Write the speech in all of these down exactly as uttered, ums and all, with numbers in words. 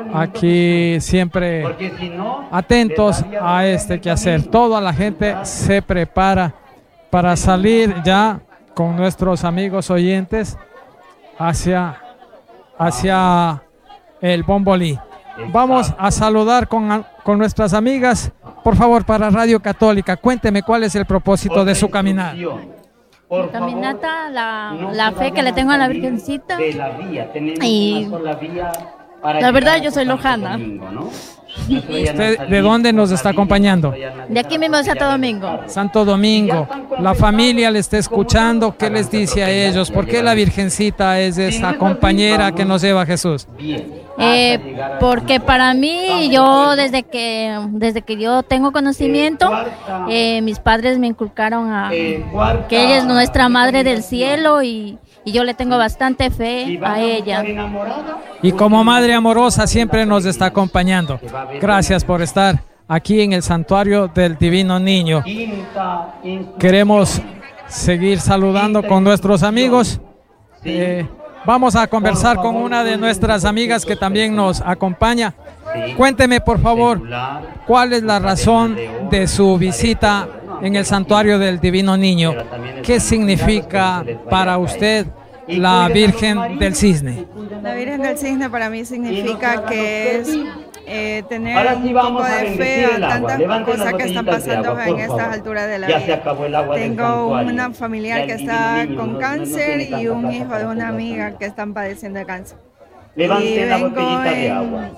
aquí siempre atentos a este quehacer. Toda la gente se prepara para salir ya con nuestros amigos oyentes hacia, hacia el Bombolí. Vamos a saludar con, con nuestras amigas. Por favor, para Radio Católica, cuénteme cuál es el propósito de su caminata. Mi caminata, la, la fe que le tengo a la Virgencita, y la verdad yo soy lojana. ¿Usted de dónde nos está acompañando? De aquí mismo de Santo Domingo. Santo Domingo. La familia le está escuchando. ¿Qué les dice a ellos? ¿Por qué la Virgencita es esa compañera que nos lleva a Jesús? Eh, porque para mí, yo desde que desde que yo tengo conocimiento, eh, mis padres me inculcaron a que ella es nuestra Madre del Cielo, y, y yo le tengo bastante fe a ella. Y como Madre amorosa siempre nos está acompañando. Gracias por estar aquí en el Santuario del Divino Niño. Queremos seguir saludando con nuestros amigos. Eh, Vamos a conversar con una de nuestras amigas que también nos acompaña. Cuénteme, por favor, cuál es la razón de su visita en el Santuario del Divino Niño. ¿Qué significa para usted la Virgen del Cisne? La Virgen del Cisne para mí significa que es eh, tener un poco de fe a tantas cosas que están pasando en estas alturas de la vida. Tengo una familiar que está con cáncer y un hijo de una amiga que están padeciendo de cáncer. Y vengo en,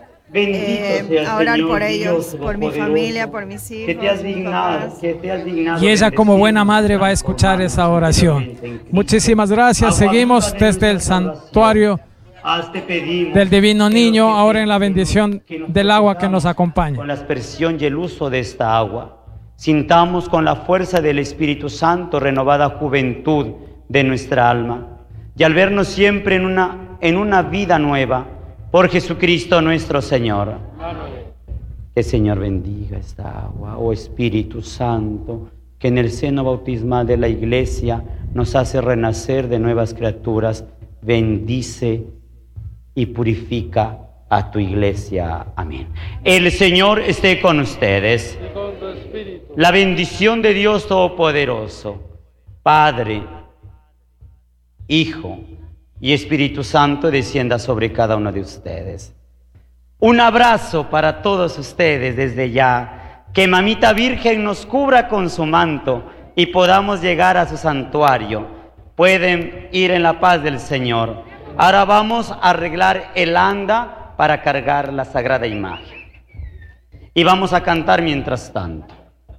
eh, a orar por ellos, por mi familia, por mis hijos, mis papás. Y ella, como buena madre, va a escuchar esa oración. Muchísimas gracias. Seguimos desde el Santuario del Divino Niño, ahora en la bendición del agua que nos acompaña. Con la aspersión y el uso de esta agua, sintamos con la fuerza del Espíritu Santo renovada juventud de nuestra alma, y al vernos siempre en una, en una vida nueva, por Jesucristo nuestro Señor. Amén. Que el Señor bendiga esta agua, oh Espíritu Santo, que en el seno bautismal de la Iglesia nos hace renacer de nuevas criaturas. Bendice y purifica a tu Iglesia. Amén. El Señor esté con ustedes. La bendición de Dios Todopoderoso, Padre, Hijo y Espíritu Santo, descienda sobre cada uno de ustedes. Un abrazo para todos ustedes desde ya. Que Mamita Virgen nos cubra con su manto y podamos llegar a su santuario. Pueden ir en la paz del Señor. Ahora vamos a arreglar el anda para cargar la sagrada imagen. Y vamos a cantar mientras tanto.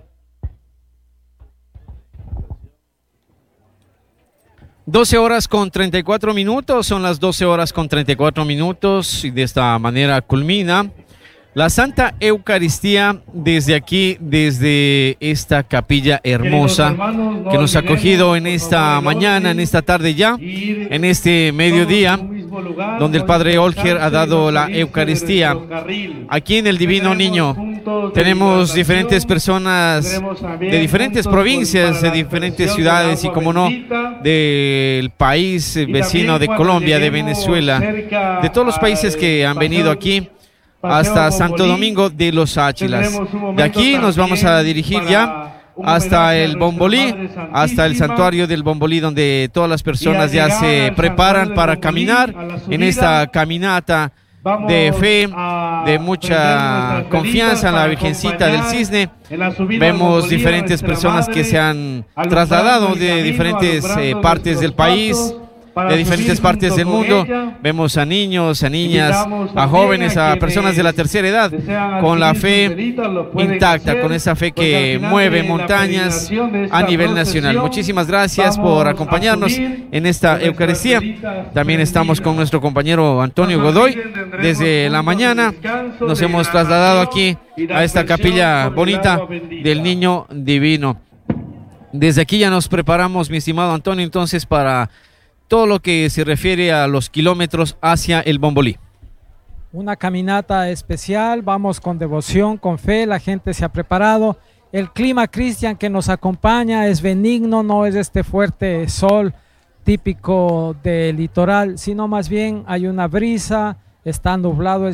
doce horas con treinta y cuatro minutos, son las doce horas con treinta y cuatro minutos y de esta manera culmina la Santa Eucaristía desde aquí, desde esta capilla hermosa que nos ha acogido en esta mañana, en esta tarde ya, en este mediodía, donde el Padre Olger ha dado la Eucaristía. Aquí en el Divino Niño tenemos diferentes personas de diferentes provincias, de diferentes ciudades y, como no, del país vecino de Colombia, de Venezuela, de todos los países que han venido aquí hasta Santo Domingo de los Áchilas. De aquí nos vamos a dirigir ya hasta el Bombolí, hasta el Santuario del Bombolí, donde todas las personas ya se preparan para caminar en esta caminata de fe, de mucha confianza en la Virgencita del Cisne. Vemos diferentes personas que se han trasladado de diferentes eh, partes del país, de diferentes partes del mundo. Vemos a niños, a niñas, a jóvenes, a personas de la tercera edad, con la fe intacta, con esa fe que mueve montañas a nivel nacional. Muchísimas gracias por acompañarnos en esta Eucaristía. También estamos con nuestro compañero Antonio Godoy. Desde la mañana nos hemos trasladado aquí a esta capilla bonita del Niño Divino. Desde aquí ya nos preparamos, mi estimado Antonio, entonces, para todo lo que se refiere a los kilómetros hacia el Bombolí. Una caminata especial, vamos con devoción, con fe, la gente se ha preparado. El clima, Cristian, que nos acompaña es benigno, no es este fuerte sol típico del litoral, sino más bien hay una brisa, está nublado.